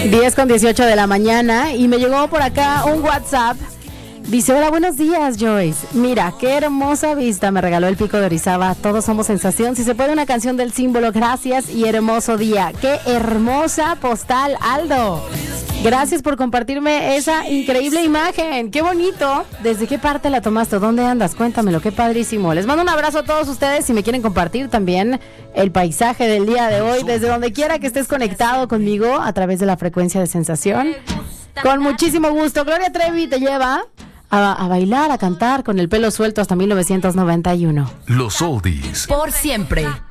10:18 de la mañana y me llegó por acá un WhatsApp. Dice, hola, buenos días, Joyce. Mira, qué hermosa vista me regaló el Pico de Orizaba. Todos somos sensación. Si se puede, una canción del símbolo. Gracias y hermoso día. Qué hermosa postal, Aldo. Gracias por compartirme esa increíble imagen. Qué bonito. ¿Desde qué parte la tomaste? ¿Dónde andas? Cuéntamelo, qué padrísimo. Les mando un abrazo a todos ustedes. Si me quieren compartir también el paisaje del día de hoy, desde donde quiera que estés conectado conmigo a través de la frecuencia de sensación. Con muchísimo gusto. Gloria Trevi te lleva a bailar, a cantar con el pelo suelto hasta 1991. Los oldies. Por siempre.